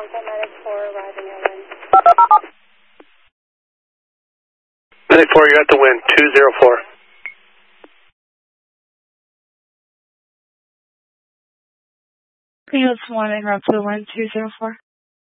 Concord Medic 4 arriving at wind. Medic 4, you're at the wind, 204. Units 1 en route to the wind, 204.